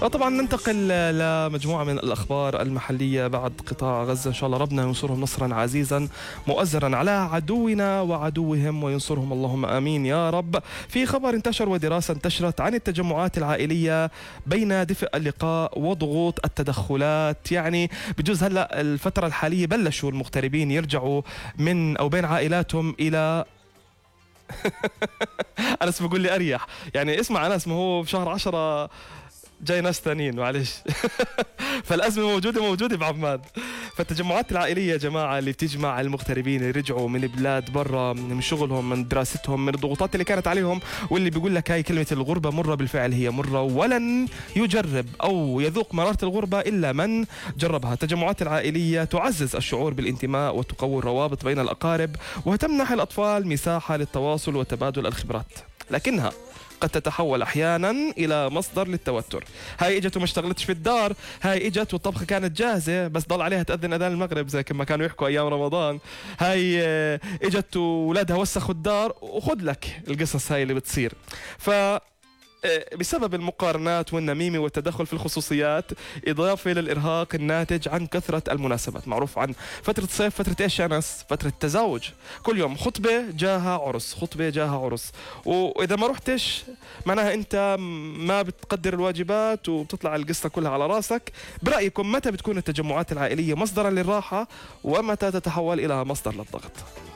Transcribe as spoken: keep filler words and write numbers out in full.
طبعا ننتقل لمجموعة من الأخبار المحلية بعد قطاع غزة. إن شاء الله ربنا ينصرهم نصرا عزيزا مؤزرا على عدونا وعدوهم وينصرهم اللهم آمين يا رب. في خبر انتشر ودراسة انتشرت عن التجمعات العائلية بين دفء اللقاء وضغوط التدخلات. يعني بجوز هلأ الفترة الحالية بلشوا المغتربين يرجعوا من أو بين عائلاتهم إلى أنس بقول لي أريح، يعني اسمع أنس، ما هو بشهر عشرة جاي ناس ثانيين معلش. فالأزمة موجودة موجودة بعمان. فالتجمعات العائلية يا جماعة اللي بتجمع المغتربين اللي رجعوا من بلاد برا، من شغلهم، من دراستهم، من الضغوطات اللي كانت عليهم، واللي بيقول لك هاي كلمة الغربة مرة، بالفعل هي مرة، ولن يجرب أو يذوق مرارة الغربة إلا من جربها. التجمعات العائلية تعزز الشعور بالانتماء وتقوي الروابط بين الأقارب وتمنح الأطفال مساحة للتواصل وتبادل الخبرات، لكنها قد تتحول احيانا الى مصدر للتوتر. هاي اجت وما اشتغلتش في الدار، هاي اجت والطبخه كانت جاهزه بس ضل عليها تاذن اذان المغرب زي كما كانوا يحكوا ايام رمضان. هاي اجت واولادها وسخوا الدار، وخذ لك القصص هاي اللي بتصير. ف بسبب المقارنات والنميمة والتدخل في الخصوصيات، إضافة للإرهاق الناتج عن كثرة المناسبات. معروف عن فترة صيف، فترة إيش يا ناس؟ فترة تزاوج، كل يوم خطبة جاها عرس، خطبة جاها عرس، وإذا ما رحتش معناها أنت ما بتقدر الواجبات وبتطلع القصة كلها على راسك. برأيكم متى بتكون التجمعات العائلية مصدرا للراحة ومتى تتحول إلى مصدر للضغط؟